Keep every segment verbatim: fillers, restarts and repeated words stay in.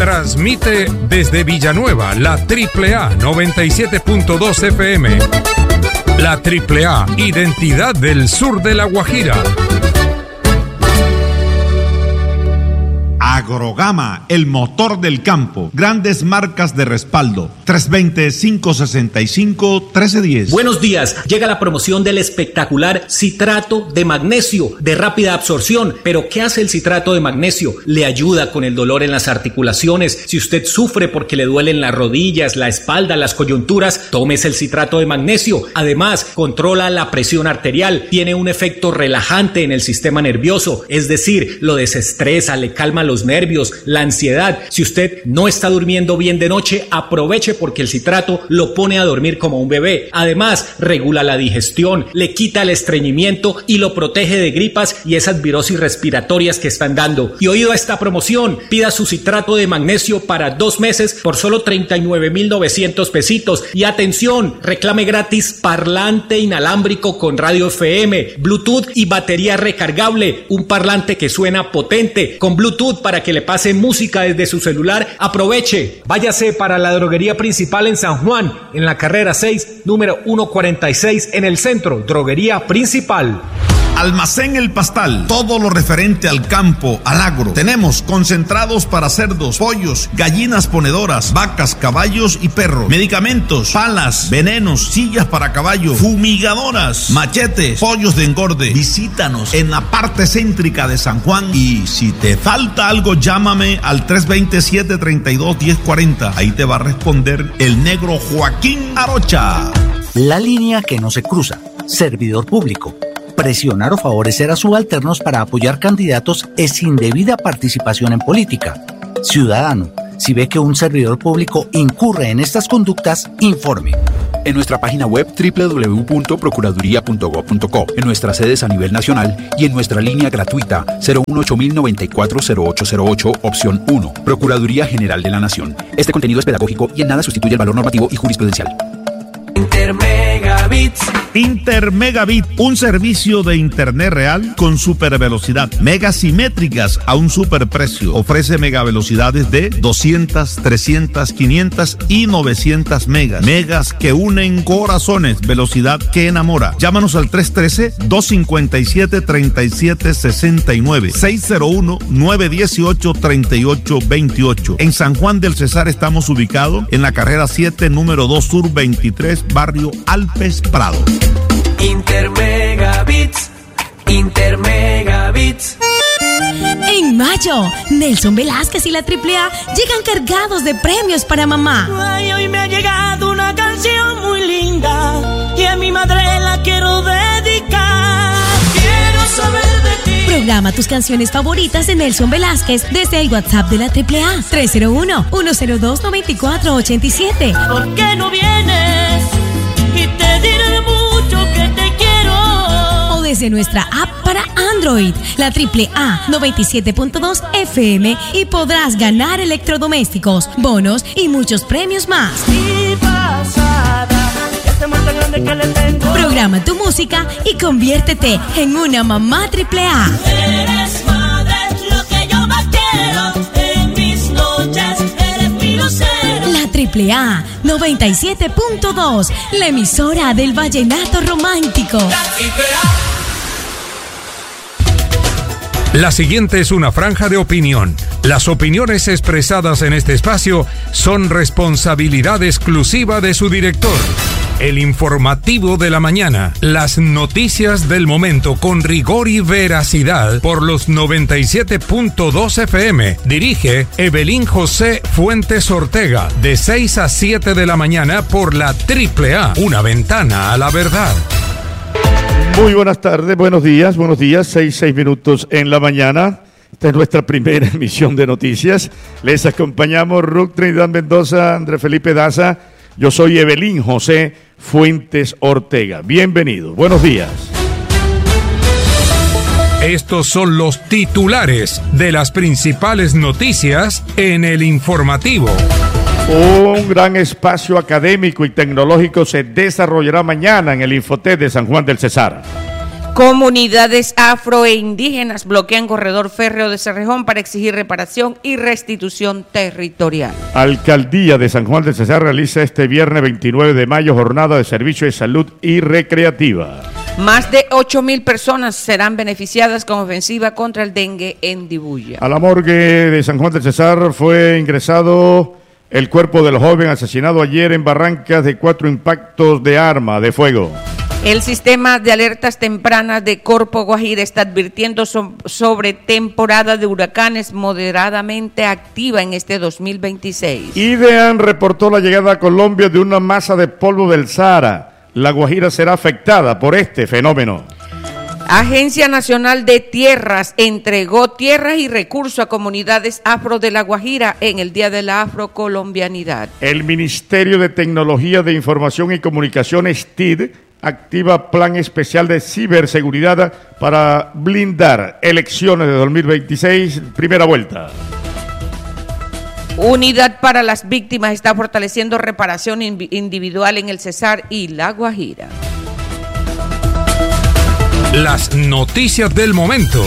Transmite desde Villanueva la Triple A noventa y siete punto dos F M. La Triple A, identidad del sur de La Guajira. Agrogama, el motor del campo. Grandes marcas de respaldo. tres dos cero, cinco seis cinco, uno tres uno cero. Buenos días. Llega la promoción del espectacular citrato de magnesio de rápida absorción. Pero ¿qué hace el citrato de magnesio? Le ayuda con el dolor en las articulaciones. Si usted sufre porque le duelen las rodillas, la espalda, las coyunturas, tómese el citrato de magnesio. Además, controla la presión arterial. Tiene un efecto relajante en el sistema nervioso. Es decir, lo desestresa, le calma los nervios, la ansiedad. Si usted no está durmiendo bien de noche, aproveche porque el citrato lo pone a dormir como un bebé. Además, regula la digestión, le quita el estreñimiento y lo protege de gripas y esas virosis respiratorias que están dando. Y oído a esta promoción, pida su citrato de magnesio para dos meses por solo treinta y nueve mil novecientos pesitos. Y atención, reclame gratis parlante inalámbrico con radio F M, Bluetooth y batería recargable. Un parlante que suena potente con Bluetooth para que le pase música desde su celular. Aproveche. Váyase para la droguería principal en San Juan, en la carrera seis, número ciento cuarenta y seis, en el centro. Droguería principal. Almacén El Pastal, todo lo referente al campo, al agro. Tenemos concentrados para cerdos, pollos, gallinas ponedoras, vacas, caballos y perros. Medicamentos, palas, venenos, sillas para caballo, fumigadoras, machetes, pollos de engorde. Visítanos en la parte céntrica de San Juan y si te falta algo, llámame al tres dos cero, siete tres dos, uno cero cuatro cero. Ahí te va a responder el negro Joaquín Arocha. La línea que no se cruza. Servidor público. Presionar o favorecer a subalternos para apoyar candidatos es indebida participación en política. Ciudadano, si ve que un servidor público incurre en estas conductas, informe. En nuestra página web doble u doble u doble u punto procuraduría punto gob punto co, en nuestras sedes a nivel nacional y en nuestra línea gratuita cero uno ocho cero nueve cuatro cero ocho cero ocho, opción uno. Procuraduría General de la Nación. Este contenido es pedagógico y en nada sustituye el valor normativo y jurisprudencial. Intermegabits. Intermegabit, un servicio de internet real con super velocidad, megas simétricas a un super precio. Ofrece megavelocidades de doscientas, trescientas, quinientas y novecientas megas. Megas que unen corazones, velocidad que enamora. Llámanos al tres uno tres, dos cinco siete, tres siete seis nueve, seis cero uno, nueve uno ocho, tres ocho dos ocho. En San Juan del Cesar estamos ubicados en la carrera siete, número dos sur veintitrés, barrio Alpes Prado. Intermegabits, Intermegabits. En mayo, Nelson Velázquez y la Triple A llegan cargados de premios para mamá. Ay, hoy me ha llegado una canción muy linda y a mi madre la quiero dedicar. Quiero saber de ti. Programa tus canciones favoritas de Nelson Velázquez desde el WhatsApp de la Triple A tres cero uno, uno cero dos, nueve cuatro ocho siete. ¿Por qué no vienes? Y te diré mucho que te quiero. O desde nuestra app para Android, la Triple A noventa y siete punto dos F M, y podrás ganar electrodomésticos, bonos y muchos premios más. Mi pasada, este más tan grande que le tengo. Programa tu música y conviértete en una mamá Triple A. Eres madre, lo que yo más quiero. En mis noches eres mi lucero. La Triple A noventa y siete punto dos, la emisora del vallenato romántico. La siguiente es una franja de opinión. Las opiniones expresadas en este espacio son responsabilidad exclusiva de su director. El informativo de la mañana, las noticias del momento con rigor y veracidad por los noventa y siete punto dos F M. Dirige Evelyn José Fuentes Ortega, de seis a siete de la mañana por la Triple A, una ventana a la verdad. Muy buenas tardes, buenos días, buenos días, seis, seis minutos en la mañana. Esta es nuestra primera emisión de noticias. Les acompañamos Ruth Trinidad Mendoza, Andrés Felipe Daza. Yo soy Evelyn José Fuentes Ortega. Bienvenidos, buenos días. Estos son los titulares de las principales noticias en el informativo. Un gran espacio académico y tecnológico se desarrollará mañana en el Infotec de San Juan del Cesar. Comunidades afro e indígenas bloquean corredor férreo de Cerrejón para exigir reparación y restitución territorial. Alcaldía de San Juan del Cesar realiza este viernes veintinueve de mayo jornada de servicio de salud y recreativa. Más de ocho mil personas serán beneficiadas con ofensiva contra el dengue en Dibuya. A la morgue de San Juan del Cesar fue ingresado el cuerpo del joven asesinado ayer en Barrancas de cuatro impactos de arma de fuego. El sistema de alertas tempranas de Corpo Guajira está advirtiendo so- sobre temporada de huracanes moderadamente activa en este dos mil veintiséis. IDEAN reportó la llegada a Colombia de una masa de polvo del Sahara. La Guajira será afectada por este fenómeno. Agencia Nacional de Tierras entregó tierras y recursos a comunidades afro de La Guajira en el Día de la Afrocolombianidad. El Ministerio de Tecnología de Información y Comunicaciones, T I D, activa plan especial de ciberseguridad para blindar elecciones de dos mil veintiséis, primera vuelta. Unidad para las Víctimas está fortaleciendo reparación individual en el Cesar y La Guajira. Las noticias del momento.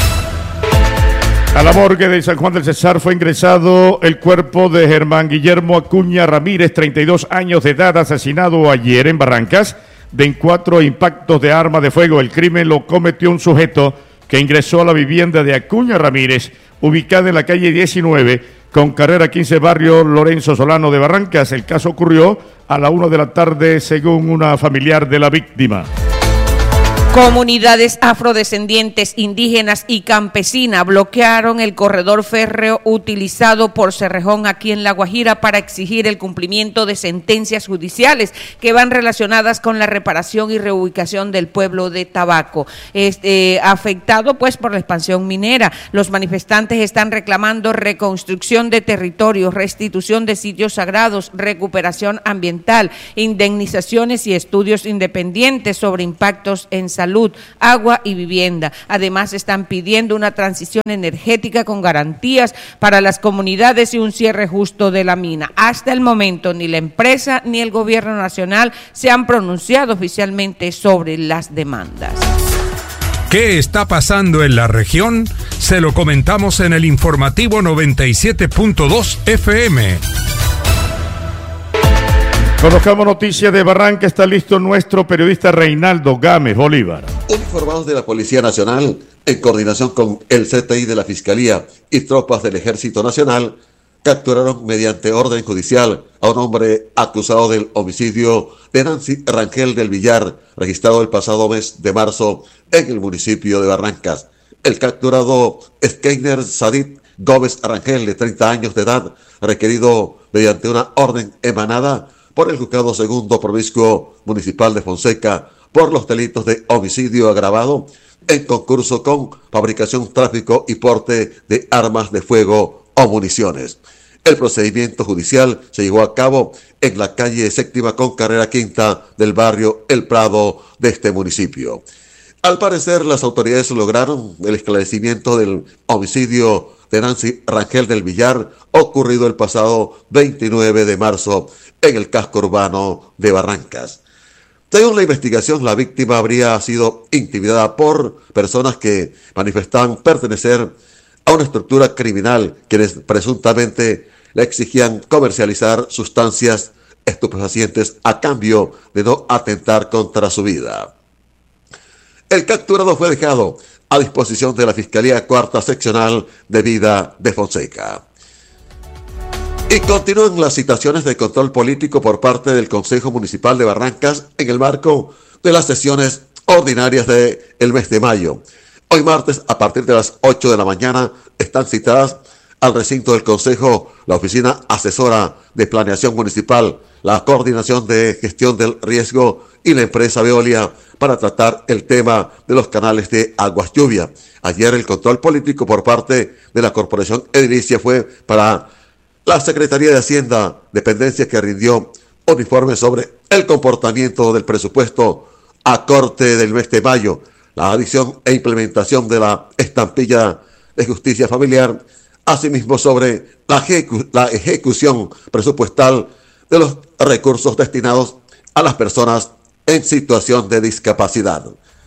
A la morgue de San Juan del Cesar fue ingresado el cuerpo de Germán Guillermo Acuña Ramírez, treinta y dos años de edad, asesinado ayer en Barrancas de cuatro impactos de arma de fuego. El crimen lo cometió un sujeto que ingresó a la vivienda de Acuña Ramírez, ubicada en la calle diecinueve, con carrera quince, barrio Lorenzo Solano de Barrancas. El caso ocurrió a la una de la tarde, según una familiar de la víctima. Comunidades afrodescendientes, indígenas y campesinas bloquearon el corredor férreo utilizado por Cerrejón aquí en La Guajira para exigir el cumplimiento de sentencias judiciales que van relacionadas con la reparación y reubicación del pueblo de Tabaco, este, afectado pues por la expansión minera. Los manifestantes están reclamando reconstrucción de territorios, restitución de sitios sagrados, recuperación ambiental, indemnizaciones y estudios independientes sobre impactos en salud. Salud, agua y vivienda. Además, están pidiendo una transición energética con garantías para las comunidades y un cierre justo de la mina. Hasta el momento, ni la empresa ni el gobierno nacional se han pronunciado oficialmente sobre las demandas. ¿Qué está pasando en la región? Se lo comentamos en el informativo noventa y siete punto dos F M. Conozcamos noticias de Barranca. Está listo nuestro periodista Reinaldo Gámez Bolívar. Uniformados de la Policía Nacional, en coordinación con el C T I de la Fiscalía y tropas del Ejército Nacional, capturaron mediante orden judicial a un hombre acusado del homicidio de Nancy Rangel del Villar, registrado el pasado mes de marzo en el municipio de Barrancas. El capturado Skeiner Sadit Gómez Rangel, de treinta años de edad, requerido mediante una orden emanada por el Juzgado Segundo Promiscuo Municipal de Fonseca por los delitos de homicidio agravado en concurso con fabricación, tráfico y porte de armas de fuego o municiones. El procedimiento judicial se llevó a cabo en la calle séptima con carrera quinta del barrio El Prado de este municipio. Al parecer, las autoridades lograron el esclarecimiento del homicidio de Nancy Rangel del Villar, ocurrido el pasado veintinueve de marzo en el casco urbano de Barrancas. Según la investigación, la víctima habría sido intimidada por personas que manifestaban pertenecer a una estructura criminal, quienes presuntamente le exigían comercializar sustancias estupefacientes a cambio de no atentar contra su vida. El capturado fue dejado a disposición de la Fiscalía Cuarta Seccional de Vida de Fonseca. Y continúan las citaciones de control político por parte del Consejo Municipal de Barrancas en el marco de las sesiones ordinarias del mes de mayo. Hoy martes, a partir de las ocho de la mañana, están citadas al recinto del Consejo la Oficina Asesora de Planeación Municipal, la Coordinación de Gestión del Riesgo y la empresa Veolia para tratar el tema de los canales de aguas lluvia. Ayer el control político por parte de la Corporación Edilicia fue para la Secretaría de Hacienda, dependencia que rindió un informe sobre el comportamiento del presupuesto a corte del mes de mayo, la adición e implementación de la estampilla de justicia familiar, asimismo sobre la, ejecu- la ejecución presupuestal de los recursos destinados a las personas en situación de discapacidad.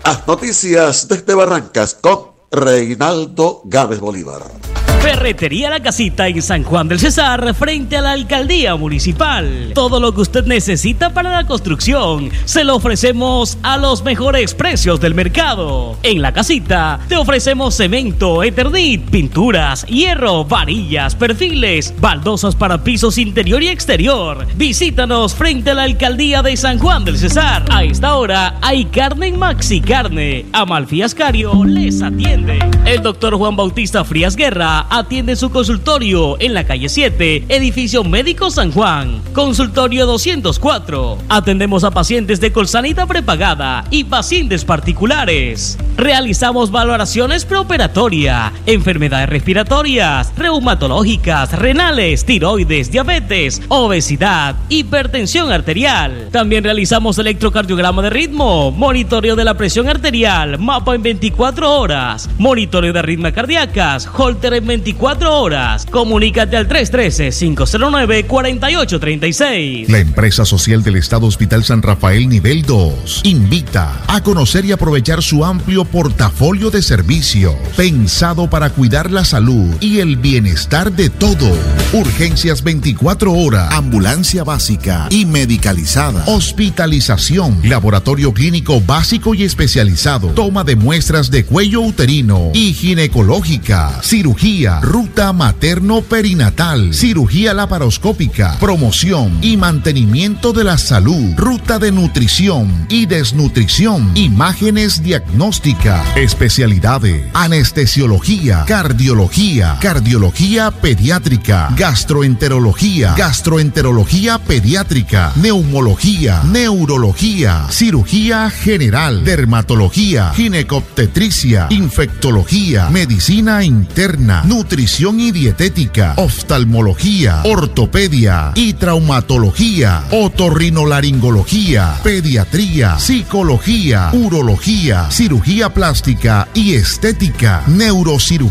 Las noticias desde Barrancas con Reinaldo Gámez Bolívar. Ferretería La Casita en San Juan del Cesar, frente a la Alcaldía Municipal. Todo lo que usted necesita para la construcción se lo ofrecemos a los mejores precios del mercado. En La Casita te ofrecemos cemento, eternit, pinturas, hierro, varillas, perfiles, baldosas para pisos interior y exterior. Visítanos frente a la Alcaldía de San Juan del Cesar. A esta hora hay carne en Maxi Carne. Amalfi Ascario les atiende. El doctor Juan Bautista Frías Guerra atiende su consultorio en la calle siete, edificio Médico San Juan, consultorio doscientos cuatro. Atendemos a pacientes de Colsanita prepagada y pacientes particulares. Realizamos valoraciones preoperatoria, enfermedades respiratorias, reumatológicas, renales, tiroides, diabetes, obesidad, hipertensión arterial. También realizamos electrocardiograma de ritmo, monitoreo de la presión arterial, mapa en veinticuatro horas, monitoreo de arritmias cardíacas, holter en veinticuatro horas. Comunícate al tres uno tres, cinco cero nueve, cuatro ocho tres seis. La empresa social del Estado Hospital San Rafael Nivel dos invita a conocer y aprovechar su amplio portafolio de servicios pensado para cuidar la salud y el bienestar de todos. Urgencias veinticuatro horas, ambulancia básica y medicalizada, hospitalización, laboratorio clínico básico y especializado, toma de muestras de cuello uterino y ginecológica, cirugía, ruta materno-perinatal, cirugía laparoscópica, promoción y mantenimiento de la salud, ruta de nutrición y desnutrición, imágenes diagnósticas, especialidades, anestesiología, cardiología, cardiología pediátrica, gastroenterología, gastroenterología pediátrica, neumología, neurología, cirugía general, dermatología, ginecobstetricia, infectología, medicina interna, nutrición y dietética, oftalmología, ortopedia y traumatología, otorrinolaringología, pediatría, psicología, urología, cirugía plástica y estética, neurocirugía